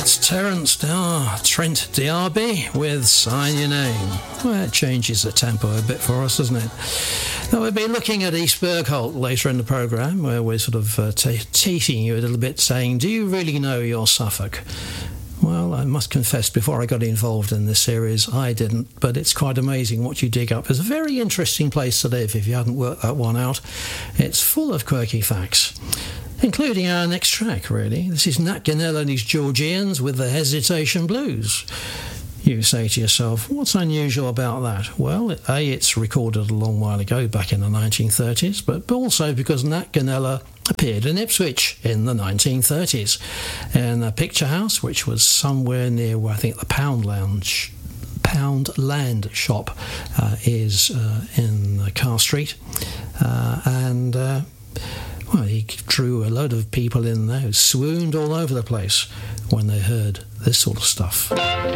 Trent D'Arby with Sign Your Name. Well, it changes the tempo a bit for us, doesn't it? Now, we'll be looking at East Bergholt later in the programme, where we're sort of teasing you a little bit, saying, do you really know your Suffolk? Well, I must confess, before I got involved in this series, I didn't, but it's quite amazing what you dig up. It's a very interesting place to live if you hadn't worked that one out. It's full of quirky facts, including our next track, really. This is Nat Gunnell and his Georgians with the Hesitation Blues. You say to yourself, what's unusual about that? Well, A, it's recorded a long while ago, back in the 1930s, but also because Nat Gunnell appeared in Ipswich in the 1930s in a picture house, which was somewhere near where I think the Poundland shop is in Carr Street. Well, he drew a load of people in there who swooned all over the place when they heard this sort of stuff.